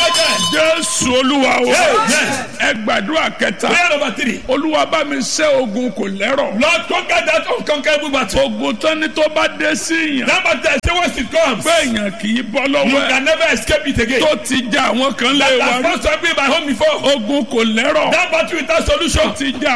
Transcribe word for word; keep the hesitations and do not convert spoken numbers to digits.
Jésù Olúwa o. Ẹ gbàdúrà kẹta. Prayer number three. Olúwa bá mi ṣẹ́ ogun kò lẹ́rọ̀. Lord, conquer that unconquerable battle. Ogun tán ni tó bá dé sí yàn. That battle, say once it comes, Pé èèyàn kì í bọ́ you lọ́wọ́ ẹ̀. can never escape it again. Tó ti ja àwọn kan lé That wa has rí. not been my home before. Ogun kò lẹ́rọ̀. That battle without solution. Ti ja